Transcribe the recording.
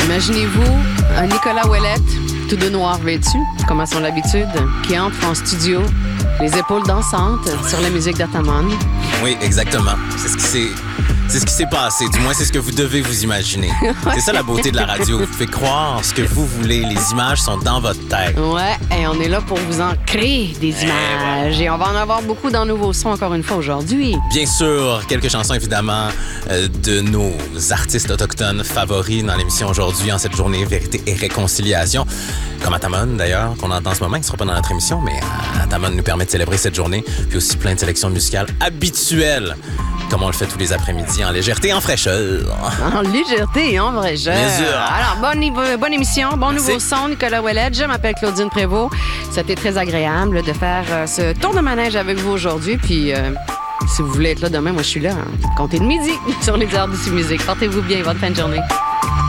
Imaginez-vous un Nicolas Ouellette, tout de noir vêtu, comme à son habitude, qui entre en studio, les épaules dansantes sur la musique d'Atamon. Oui, exactement. C'est ce qui s'est passé. Du moins, c'est ce que vous devez vous imaginer. C'est ça la beauté de la radio. Vous pouvez croire ce que vous voulez. Les images sont dans votre tête. Ouais, et on est là pour vous en créer des images. Ouais. Et on va en avoir beaucoup dans Nouveaux Sons encore une fois aujourd'hui. Bien sûr, quelques chansons évidemment de nos artistes autochtones favoris dans l'émission aujourd'hui en cette journée Vérité et Réconciliation. Comme Atamon d'ailleurs, qu'on entend en ce moment, qui ne sera pas dans notre émission, mais Atamon nous permet de célébrer cette journée. Puis aussi plein de sélections musicales habituelles, comme on le fait tous les après-midi, en légèreté et en fraîcheur. En légèreté et en fraîcheur. Bien sûr. Alors, bonne émission, bon nouveau son, Nicolas Ouellette. Je m'appelle Claudine Prévost. C'était très agréable de faire ce tour de manège avec vous aujourd'hui. Puis, si vous voulez être là demain, moi, je suis là. Comptez de midi sur les heures d'ici musique. Portez-vous bien. Bonne fin de journée.